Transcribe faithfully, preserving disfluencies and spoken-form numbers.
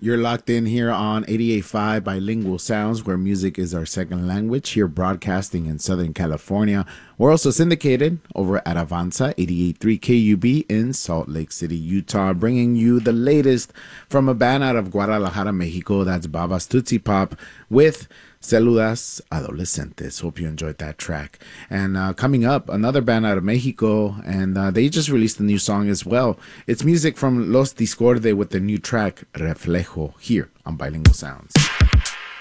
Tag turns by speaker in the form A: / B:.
A: You're locked in here on eighty-eight point five Bilingual Sounds, where music is our second language, here broadcasting in Southern California. We're also syndicated over at Avanza eighty-eight point three K U B in Salt Lake City, Utah, bringing you the latest from a band out of Guadalajara, Mexico. That's Babas Tootsie Pop with Células Adolescentes. Hope you enjoyed that track. And uh, coming up, another band out of Mexico, and uh, they just released a new song as well. It's music from Los Discorde with the new track Reflejo here on Bilingual Sounds.